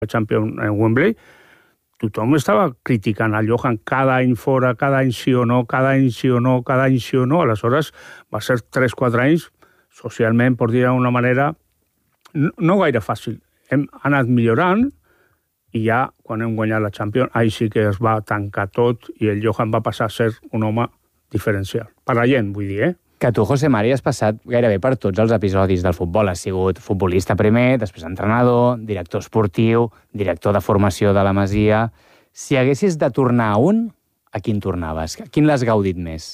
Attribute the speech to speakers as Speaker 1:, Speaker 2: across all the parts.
Speaker 1: Champions en Wembley, tothom estava criticant el Johan cada any fora, cada any sí o no, cada any sí o no, cada any sí o no. Aleshores va ser 3-4 anys, socialment, per dir d'una manera, no gaire fàcil. Hem anat millorant i ja, quan hem guanyat la Champions, ahí sí que es va tancar tot i el Johan va passar a ser un home diferencial. Per la gent, vull dir,
Speaker 2: Que tu, José Mari, has passat gairebé per tots els episodis del futbol. Has sigut futbolista primer, després entrenador, director esportiu, director de formació de la Masia. Si haguessis de tornar a un, a quin tornaves? A quin l'has gaudit més?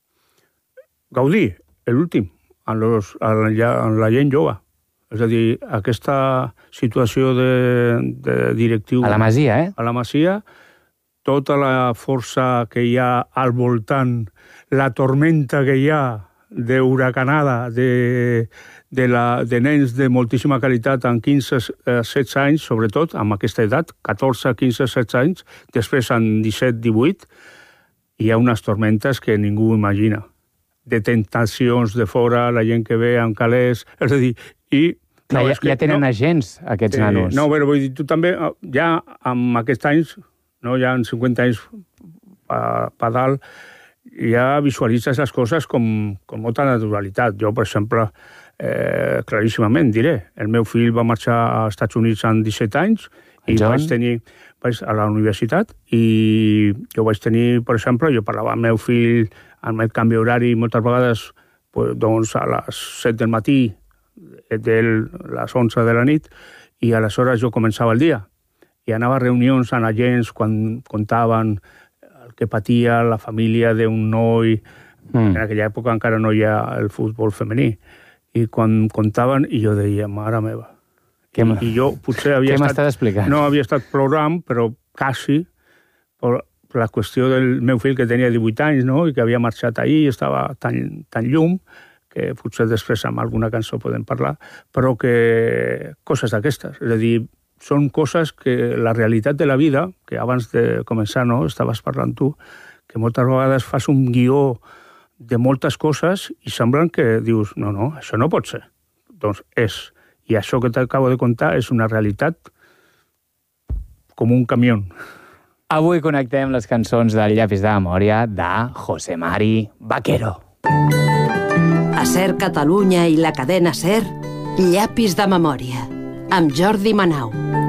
Speaker 1: Gaudir, l'últim, en la gent jove. És a dir, aquesta situació de directiu...
Speaker 2: A la Masia,
Speaker 1: A la Masia, tota la força que hi ha al voltant, la tormenta que hi ha d'huracanada, de nens de moltíssima qualitat amb 15-16 anys, sobretot, amb aquesta edat, 14, 15, 16 anys, després amb 17, 18, hi ha unes tormentes que ningú imagina. De tentacions de fora, la gent que ve amb calés, és a dir, i...
Speaker 2: Ja tenen agents, aquests nanos.
Speaker 1: No, però vull dir, tu també, ja amb aquests anys, ja en 50 anys per dalt, ja visualitzes les coses com molta naturalitat. Jo, per exemple, claríssimament diré, el meu fill va marxar als Estats Units amb 17 anys i vaig a la universitat i jo vaig tenir, per exemple, jo parlava amb el meu fill amb el canvi horari moltes vegades doncs a les 7 del matí de les 11 de la nit i aleshores jo començava el dia i anava a reunions amb agents quan contaven que patia la família d'un noi, en aquella època encara no hi ha el futbol femení, i quan contaven, i jo deia, mare meva. I jo potser havia
Speaker 2: estat... Què m'estàs explicant?
Speaker 1: No havia estat plorant, però quasi, per la qüestió del meu fill que tenia 18 anys, no?, i que havia marxat ahir i estava tan llum, que potser després amb alguna cançó podem parlar, però que coses d'aquestes, és a dir, són coses que la realitat de la vida, que abans de començar, no, estaves parlant tu, que moltes vegades fas un guió de moltes coses i semblen que dius, no, això no pot ser. Doncs és. I això que t'acabo de contar és una realitat com un camió.
Speaker 2: Avui connectem les cançons del Llapis de Memòria de José Mari Vaquero.
Speaker 3: A SER Catalunya i la cadena SER, Llapis de Memòria, amb Jordi Manau.